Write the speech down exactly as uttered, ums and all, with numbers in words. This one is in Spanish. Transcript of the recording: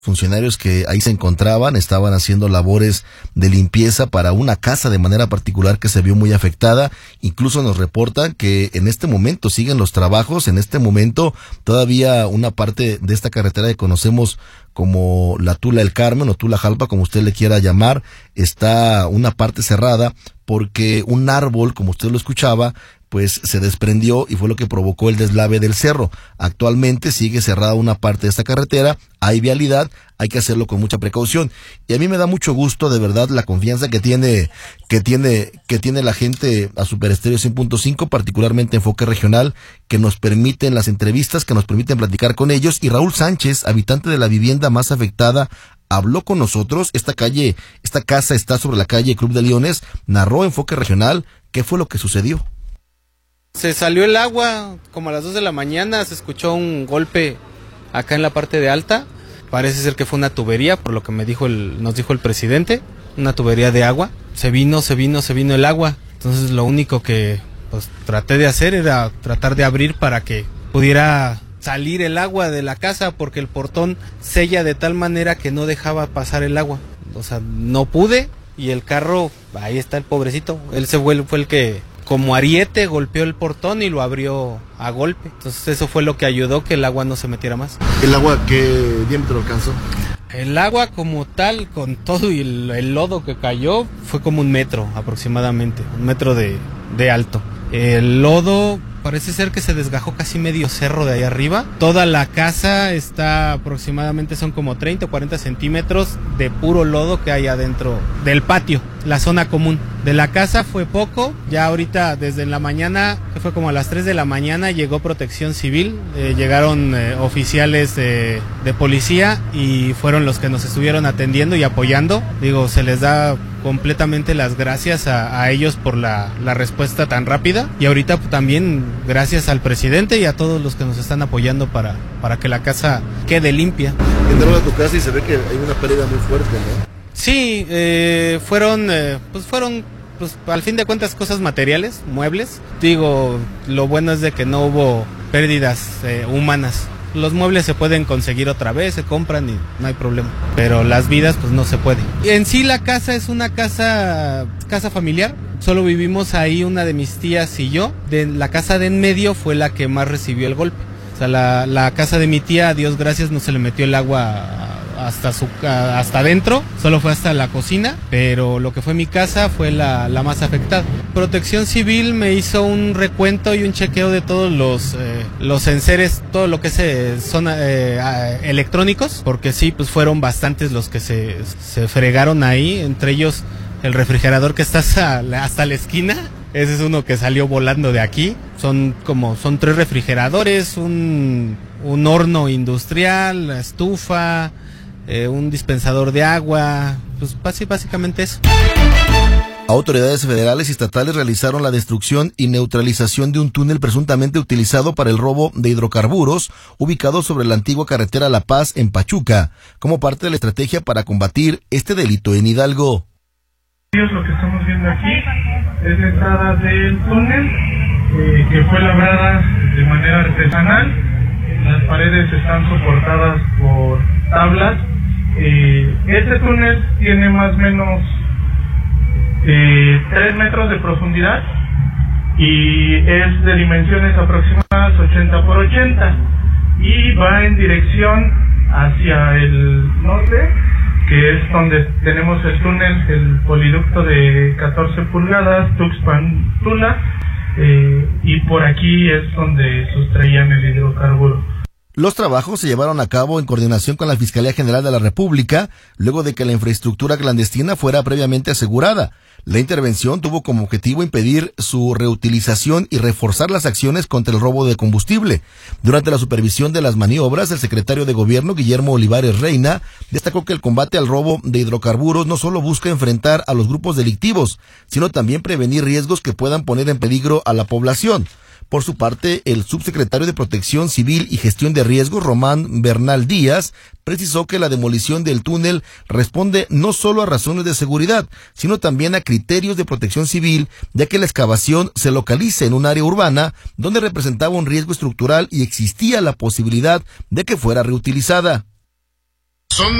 Funcionarios que ahí se encontraban estaban haciendo labores de limpieza para una casa de manera particular que se vio muy afectada. Incluso nos reportan que en este momento siguen los trabajos. En este momento todavía una parte de esta carretera que conocemos como la Tula El Carmen o Tula Jalpa, como usted le quiera llamar, está una parte cerrada porque un árbol, como usted lo escuchaba, pues se desprendió y fue lo que provocó el deslave del cerro. Actualmente sigue cerrada una parte de esta carretera, hay vialidad, hay que hacerlo con mucha precaución. Y a mí me da mucho gusto, de verdad, la confianza que tiene, que tiene, que tiene la gente a Super Estéreo cien punto cinco, particularmente Enfoque Regional, que nos permiten las entrevistas, que nos permiten platicar con ellos. Y Raúl Sánchez, habitante de la vivienda más afectada, habló con nosotros. Esta calle, esta casa está sobre la calle Club de Leones, narró Enfoque Regional qué fue lo que sucedió. Se salió el agua como a las dos de la mañana, se escuchó un golpe acá en la parte de alta, parece ser que fue una tubería, por lo que me dijo el, nos dijo el presidente, una tubería de agua, se vino, se vino, se vino el agua, entonces lo único que pues traté de hacer era tratar de abrir para que pudiera salir el agua de la casa, porque el portón sella de tal manera que no dejaba pasar el agua, o sea, no pude, y el carro, ahí está el pobrecito, él se fue, fue el que como ariete golpeó el portón y lo abrió a golpe. Entonces eso fue lo que ayudó que el agua no se metiera más. ¿El agua qué diámetro alcanzó? El agua como tal, con todo y el, el lodo que cayó, fue como un metro aproximadamente, un metro de, de alto. El lodo parece ser que se desgajó casi medio cerro de ahí arriba. Toda la casa está aproximadamente, son como treinta o cuarenta centímetros de puro lodo que hay adentro del patio, la zona común. De la casa fue poco, ya ahorita desde la mañana, que fue como a las tres de la mañana, llegó Protección Civil, eh, llegaron eh, oficiales de, de policía y fueron los que nos estuvieron atendiendo y apoyando. Digo, se les da completamente las gracias a, a ellos por la, la respuesta tan rápida, y ahorita también gracias al presidente y a todos los que nos están apoyando para, para que la casa quede limpia. Entraron a tu casa y se ve que hay una pérdida muy fuerte, ¿no? Sí, eh, fueron, eh, pues fueron, pues al fin de cuentas cosas materiales, muebles. Digo, lo bueno es de que no hubo pérdidas eh, humanas. Los muebles se pueden conseguir otra vez, se compran y no hay problema. Pero las vidas, pues no se puede. En sí la casa es una casa, casa familiar. Solo vivimos ahí una de mis tías y yo. De la casa de en medio fue la que más recibió el golpe. O sea, la, la casa de mi tía, a Dios gracias, no se le metió el agua hasta su hasta adentro, solo fue hasta la cocina, pero lo que fue mi casa fue la, la más afectada. Protección Civil me hizo un recuento y un chequeo de todos los eh, los enseres, todo lo que se son eh, electrónicos, porque sí, pues fueron bastantes los que se, se fregaron ahí, entre ellos el refrigerador que está hasta la, hasta la esquina. Ese es uno que salió volando de aquí. Son como, son tres refrigeradores, un, un horno industrial, la estufa, eh, un dispensador de agua, pues básicamente eso. Autoridades federales y estatales realizaron la destrucción y neutralización de un túnel presuntamente utilizado para el robo de hidrocarburos, ubicado sobre la antigua carretera La Paz en Pachuca, como parte de la estrategia para combatir este delito en Hidalgo. Lo que estamos viendo aquí es la entrada del túnel, eh, que fue labrada de manera artesanal. Las paredes están soportadas por tablas. Eh, este túnel tiene más o menos eh, tres metros de profundidad y es de dimensiones aproximadas ochenta por ochenta y va en dirección hacia el norte, que es donde tenemos el túnel, el poliducto de catorce pulgadas, Tuxpan-Tula, eh, y por aquí es donde sustraían el hidrocarburo. Los trabajos se llevaron a cabo en coordinación con la Fiscalía General de la República, luego de que la infraestructura clandestina fuera previamente asegurada. La intervención tuvo como objetivo impedir su reutilización y reforzar las acciones contra el robo de combustible. Durante la supervisión de las maniobras, el secretario de Gobierno, Guillermo Olivares Reina, destacó que el combate al robo de hidrocarburos no solo busca enfrentar a los grupos delictivos, sino también prevenir riesgos que puedan poner en peligro a la población. Por su parte, el subsecretario de Protección Civil y Gestión de Riesgos, Román Bernal Díaz, precisó que la demolición del túnel responde no solo a razones de seguridad, sino también a criterios de protección civil, ya que la excavación se localiza en un área urbana donde representaba un riesgo estructural y existía la posibilidad de que fuera reutilizada. Son